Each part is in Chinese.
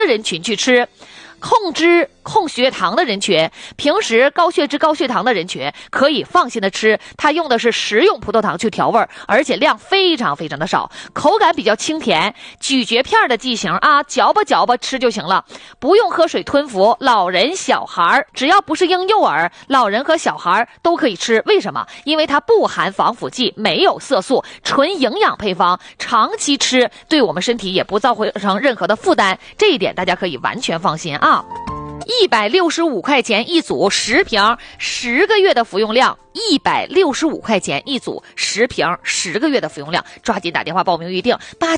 人群去吃。控血糖的人群，平时高血脂高血糖的人群可以放心的吃，它用的是食用葡萄糖去调味，而且量非常非常的少，口感比较清甜，咀嚼片的剂型啊，嚼吧嚼吧吃就行了，不用喝水吞服，老人小孩只要不是婴幼儿，老人和小孩都可以吃。为什么？因为它不含防腐剂，没有色素，纯营养配方，长期吃对我们身体也不造成任何的负担，这一点大家可以完全放心啊。165块钱一组10瓶，10个月的服用量，165块钱一组10瓶，10个月的服用量，抓紧打电话报名预定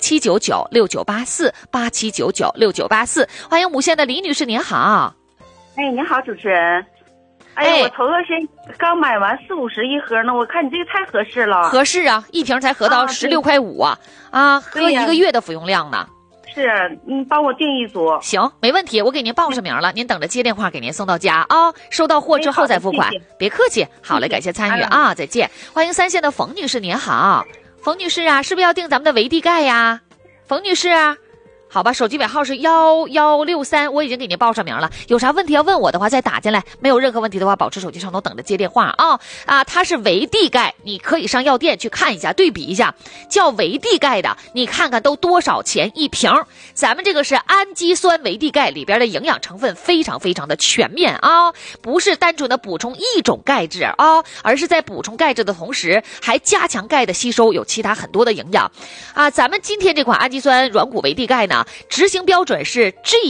87996984，87996984。欢迎母县的李女士，您好。 哎，你好，主持人。哎，我头段时间刚买完40-50一盒呢，我看你这个太合适了。 合适啊，一瓶才合到16块5啊，喝1个月的服用量呢。 是，你帮我订一组。 行，没问题，我给您报上名了，您等着接电话给您送到家啊。收到货之后再付款，谢谢，别客气。好嘞，感谢参与啊，再见。欢迎3线的冯女士，您好，冯女士啊，是不是要订咱们的维 D 钙呀？冯女士啊。好吧，手机尾号是1163，我已经给您报上名了。有啥问题要问我的话，再打进来。没有任何问题的话，保持手机上头等着接电话啊。它是维 D 钙，你可以上药店去看一下，对比一下，叫维 D 钙的，你看看都多少钱一瓶。咱们这个是氨基酸维 D 钙，里边的营养成分非常非常的全面啊，不是单纯的补充一种钙质啊，而是在补充钙质的同时，还加强钙的吸收，有其他很多的营养啊。咱们今天这款氨基酸软骨维 D 钙呢，执行标准是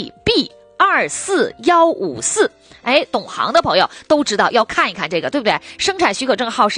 GB24154。哎，懂行的朋友都知道要看一看这个，对不对？生产许可证号是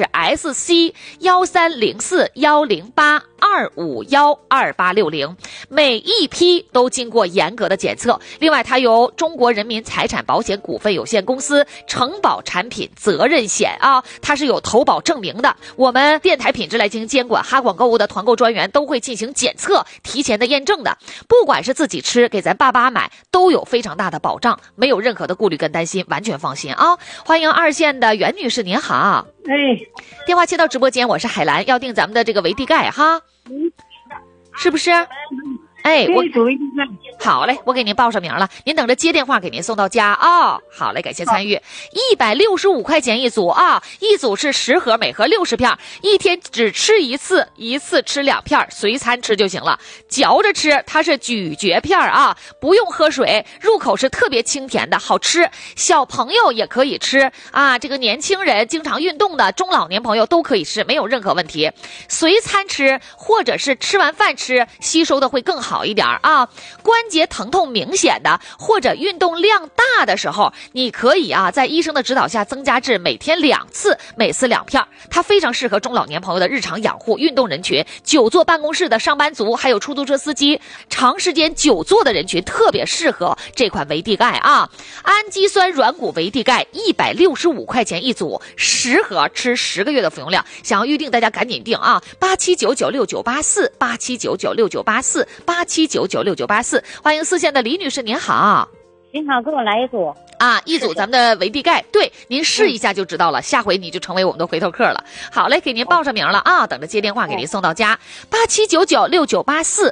SC130410825128860，每一批都经过严格的检测。另外，它由中国人民财产保险股份有限公司承保产品责任险啊，它是有投保证明的。我们电台品质来进行监管，哈广购物的团购专员都会进行检测，提前的验证的。不管是自己吃，给咱爸爸买，都有非常大的保障，没有任何的顾虑跟担心。完全放心啊！欢迎2线的袁女士，您好。 哎， 电话接到直播间，我是海兰，要订咱们的这个维 D 钙哈，是不是？哎，好嘞，我给您报上名了，您等着接电话给您送到家啊。好嘞，感谢参与。165块钱一组啊，一组是10盒，每盒60片，一天只吃一次，一次吃2片，随餐吃就行了。嚼着吃，它是咀嚼片啊，不用喝水，入口是特别清甜的，好吃。小朋友也可以吃啊，这个年轻人、经常运动的中老年朋友都可以吃，没有任何问题。随餐吃或者是吃完饭吃，吸收的会更好一点啊。关节疼痛明显的或者运动量大的时候，你可以啊在医生的指导下增加至每天2次，每次2片。它非常适合中老年朋友的日常养护、运动人群、久坐办公室的上班族，还有出租车司机，长时间久坐的人群特别适合这款维 D 钙啊。氨基酸软骨维 D 钙165块钱一组，10盒，吃10个月的服用量。想要预定大家赶紧订啊，87996984 87996984 87996984。欢迎4线的李女士，您好。 您好，给我来一组啊，一组咱们的维 D 钙，对，您试一下就知道了，下回你就成为我们的回头客了。好嘞，给您报上名了啊，等着接电话给您送到家。87996984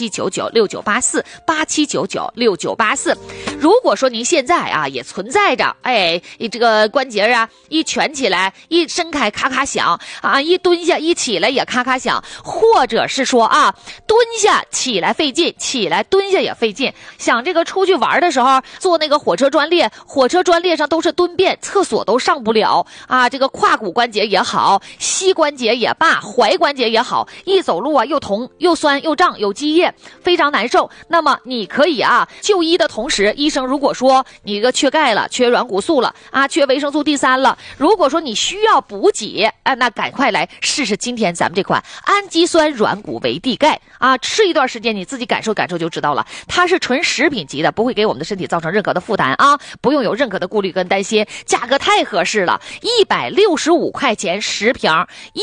87996984 87996984。如果说您现在啊也存在着，哎，这个关节啊一蜷起来一伸开咔咔响啊，一蹲下一起来也咔咔响，或者是说啊蹲下起来费劲，起来蹲下也费劲，想这个出去玩的时候坐那个火车专列，火车专列上都是蹲便，厕所都上不了啊，这个胯骨关节也好，膝关节也罢，踝关节也好，一走路啊又疼又酸又胀，有积液，非常难受。那么你可以啊就医的同时，医生如果说你这个缺钙了，缺软骨素了啊，缺维生素 D3 了，如果说你需要补给那赶快来试试今天咱们这款氨基酸软骨维 D 钙啊，吃一段时间你自己感受感受就知道了，它是纯食品级的，不会给我们的身体造成任何的负担啊，不用有任何的顾虑跟担心，价格太合适了，165块钱10瓶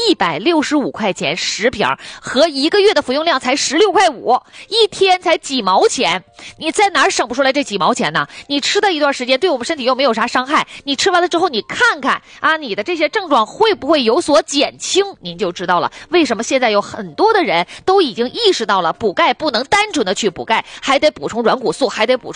，165块钱10瓶，和1个月的服用量才16块5，一天才几毛钱，你在哪儿省不出来这几毛钱？ 钱呢？你吃的一段时间对我们身体又没有啥伤害，你吃完了之后你看看啊，你的这些症状会不会有所减轻，您就知道了为什么现在有很多的人都已经意识到了补钙不能单纯的去补钙，还得补充软骨素，还得补充